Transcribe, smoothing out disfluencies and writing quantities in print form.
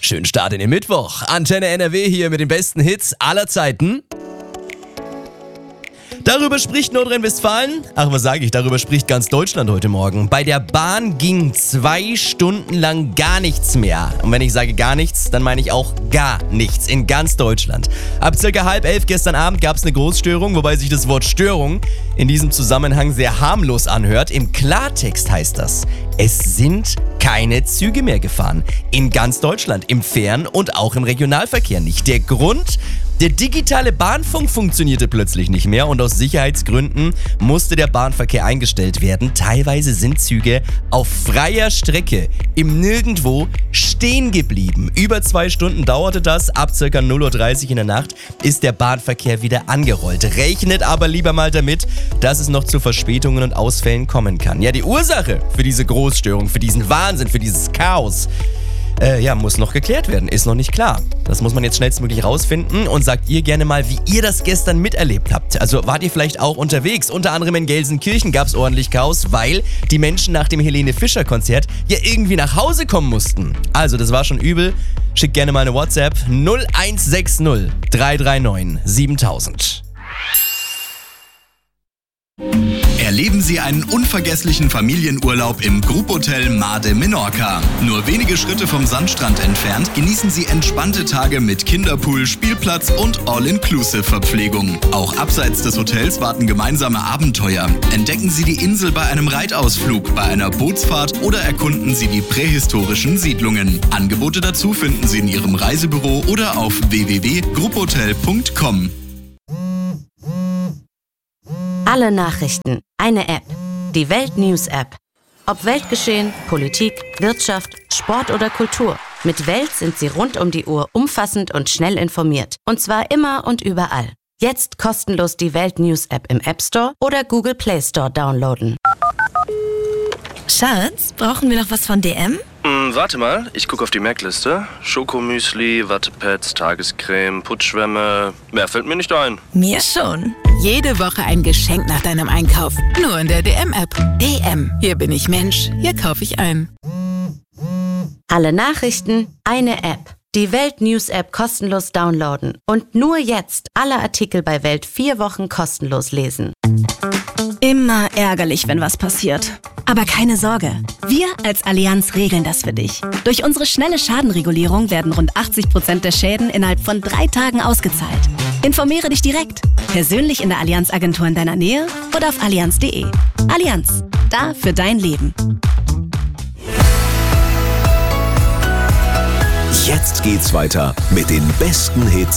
Schönen Start in den Mittwoch. Antenne NRW hier mit den besten Hits aller Zeiten. Darüber spricht Nordrhein-Westfalen. Ach, was sage ich, darüber spricht ganz Deutschland heute Morgen. Bei der Bahn ging 2 Stunden lang gar nichts mehr. Und wenn ich sage gar nichts, dann meine ich auch gar nichts in ganz Deutschland. Ab circa 10:30 gestern Abend gab es eine Großstörung, wobei sich das Wort Störung in diesem Zusammenhang sehr harmlos anhört. Im Klartext heißt das, es sind keine Züge mehr gefahren. In ganz Deutschland, im Fern- und auch im Regionalverkehr nicht. Der Grund? Der digitale Bahnfunk funktionierte plötzlich nicht mehr und aus Sicherheitsgründen musste der Bahnverkehr eingestellt werden. Teilweise sind Züge auf freier Strecke im Nirgendwo stehen geblieben. Über 2 Stunden dauerte das. Ab ca. 0:30 Uhr in der Nacht ist der Bahnverkehr wieder angerollt. Rechnet aber lieber mal damit, dass es noch zu Verspätungen und Ausfällen kommen kann. Ja, die Ursache für diese Großstörung, für diesen Wahnsinn, für dieses Chaos, muss noch geklärt werden, ist noch nicht klar. Das muss man jetzt schnellstmöglich rausfinden und sagt ihr gerne mal, wie ihr das gestern miterlebt habt. Also wart ihr vielleicht auch unterwegs? Unter anderem in Gelsenkirchen gab es ordentlich Chaos, weil die Menschen nach dem Helene Fischer Konzert ja irgendwie nach Hause kommen mussten. Also das war schon übel. Schickt gerne mal eine WhatsApp 0160 339 7000. Erleben Sie einen unvergesslichen Familienurlaub im Gruppotel Mar de Menorca. Nur wenige Schritte vom Sandstrand entfernt genießen Sie entspannte Tage mit Kinderpool, Spielplatz und All-Inclusive-Verpflegung. Auch abseits des Hotels warten gemeinsame Abenteuer. Entdecken Sie die Insel bei einem Reitausflug, bei einer Bootsfahrt oder erkunden Sie die prähistorischen Siedlungen. Angebote dazu finden Sie in Ihrem Reisebüro oder auf www.gruppotel.com. Alle Nachrichten, eine App. Die Welt News App. Ob Weltgeschehen, Politik, Wirtschaft, Sport oder Kultur. Mit Welt sind Sie rund um die Uhr umfassend und schnell informiert. Und zwar immer und überall. Jetzt kostenlos die Welt News App im App Store oder Google Play Store downloaden. Schatz, brauchen wir noch was von DM? Warte mal, ich gucke auf die Merkliste. Schokomüsli, Wattepads, Tagescreme, Putzschwämme. Mehr fällt mir nicht ein. Mir schon. Jede Woche ein Geschenk nach deinem Einkauf. Nur in der DM-App. DM. Hier bin ich Mensch. Hier kaufe ich ein. Alle Nachrichten, eine App. Die Welt News App kostenlos downloaden. Und nur jetzt alle Artikel bei Welt 4 Wochen kostenlos lesen. Immer ärgerlich, wenn was passiert. Aber keine Sorge, wir als Allianz regeln das für dich. Durch unsere schnelle Schadenregulierung werden rund 80% der Schäden innerhalb von 3 Tagen ausgezahlt. Informiere dich direkt, persönlich in der Allianz-Agentur in deiner Nähe oder auf allianz.de. Allianz, da für dein Leben. Jetzt geht's weiter mit den besten Hits